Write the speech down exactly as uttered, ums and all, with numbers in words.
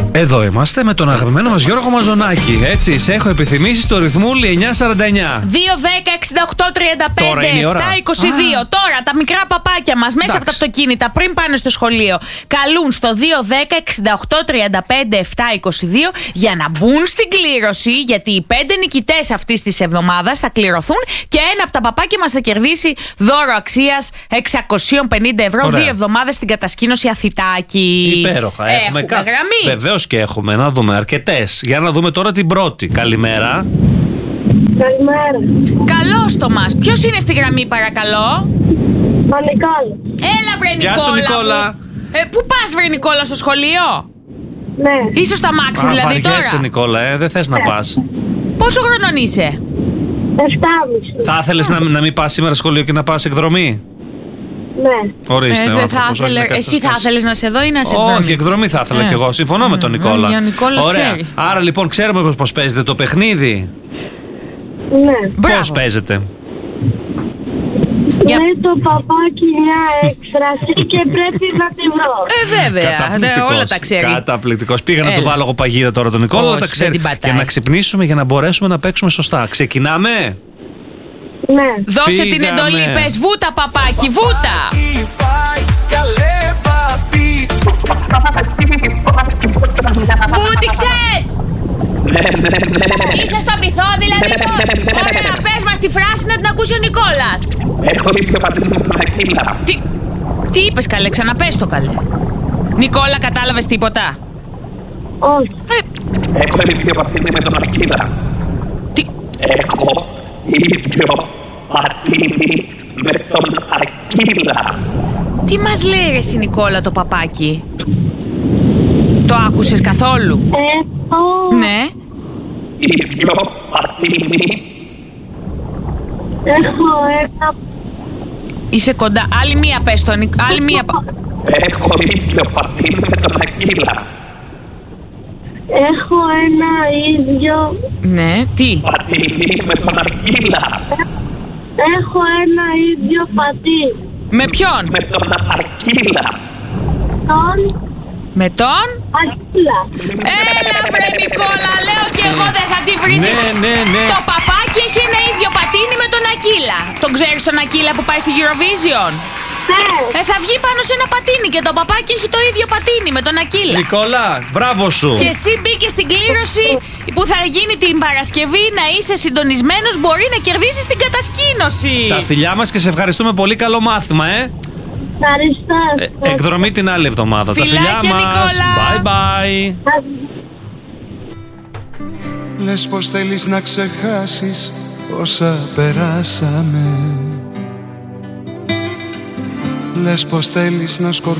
Εδώ είμαστε με τον αγαπημένο μας Γιώργο Μαζονάκη. Έτσι, σε έχω επιθυμήσει στο ρυθμούλι εννιά σαράντα εννιά. δύο δέκα εξήντα οκτώ τριάντα πέντε επτά είκοσι δύο. Τώρα τα μικρά παπάκια μας μέσα από τα αυτοκίνητα πριν πάνε στο σχολείο καλούν στο δύο δέκα εξήντα οκτώ τριάντα πέντε επτά είκοσι δύο για να μπουν στην κλήρωση, γιατί οι πέντε νικητές αυτής της εβδομάδας θα κληρωθούν και ένα από τα παπάκια μας θα κερδίσει δώρο αξίας εξακόσια πενήντα ευρώ. Ωραία. Δύο εβδομάδες στην κατασκήνωση Αθητάκη. Υπέροχα. Έχουμε, έχουμε κα... γραμμή. Βεβαίως και έχουμε. Να δούμε αρκετές. Για να δούμε τώρα την πρώτη. Καλημέρα. Καλημέρα. Καλώς το μας. Ποιος είναι στη γραμμή, παρακαλώ? Ο Νικόλα. Έλα βρε Νικόλα. Γεια σου Νικόλα. Ε, πού πας βρε Νικόλα, στο σχολείο? Ναι. Ίσως στα μάξι δηλαδή τώρα. Βαριέσαι Νικόλα, ε, δεν θες να πας. Πόσο χρονών είσαι? Εφτάμιση. Θα ήθελες να, να μην πας σήμερα σχολείο και να πας εκδρομή? Ναι. Ορίστε, ε, ο δεν άνθρωπος, θα ήθελε, όλοι εσύ θα ήθελες να σε δω ή να σε δω? Όχι, εκδρομή θα ήθελα ε. κι εγώ. Συμφωνώ ε. με τον Νικόλα. Ε, ο Νικόλας Ωραία. ξέρει. Άρα λοιπόν ξέρουμε πώς παίζετε το παιχνίδι. Ναι. Πώς παίζετε? Για... Με το παπάκι μια έκφραση και πρέπει να τη βρω. Ε, βέβαια. Ναι, όλα τα ξέρει. Καταπληκτικός. Πήγα Έλα. να του βάλω εγώ παγίδα τώρα τον Νικόλα. Όχι, τα ξέρει. Και να ξυπνήσουμε για να μπορέσουμε να παίξουμε σωστά. Ξεκινάμε. Ναι. Δώσε Φύγαμε. την εντολή. Πες βούτα παπάκι, βούτα. Βούτηξες. Ναι, ναι, ναι. Είσαι στο βυθό δηλαδή τώρα? Ωραία, πες μας τη φράση να την ακούσει ο Νικόλας. Έχω ίδιο πατίνι με τον Ακύλα. Τι, τι είπες καλέ, ξαναπες το καλέ. Νικόλα, κατάλαβες τίποτα? Όχι. Ε, Έχω ίδιο πατίνι με τον Ακύλα. Τι? Έχω ίδιο πατίνι με τον Ακύλα. Τι μας λέει ρε εσύ Νικόλα το παπάκι? Το άκουσες καθόλου? Έχω... Ναι. Ίδιο πατίνι. Έχω ένα... Είσαι κοντά. Άλλη μία πες το. Άλλη μία... Έχω ίδιο πατίνι με τον Ακύλα. Έχω ένα ίδιο... Ναι, τι? Πατίνι με τον Ακύλα. Έχω ένα ίδιο πατίνι. Με ποιον? Με τον Ακύλα. Τον... Με τον? Ακύλα. Έλα βρε Νικόλα, λέω και εγώ δεν θα τη βρείτε. Ναι, ναι, ναι. Το παπάκι έχει ένα ίδιο πατίνι με τον Ακύλα. Τον ξέρεις τον Ακύλα που πάει στη Eurovision? Ναι. Ε, θα βγει πάνω σε ένα πατίνι και το παπάκι έχει το ίδιο πατίνι με τον Ακύλα. Νικόλα, μπράβο σου. Και εσύ μπήκε στην κλήρωση που θα γίνει την Παρασκευή. Να είσαι συντονισμένος, μπορεί να κερδίσεις την κατασκήνωση. Τα φιλιά μας και σε ευχαριστούμε πολύ. Καλό μάθημα, ε. Ευχαριστώ. Ε, εκδρομή την άλλη εβδομάδα. Φιλάκια, Τα φιλιά μας. Νικόλα. Bye bye. Λες πως θέλεις να ξεχάσεις όσα περάσαμε. Λες πως θέλεις να σκορπίσεις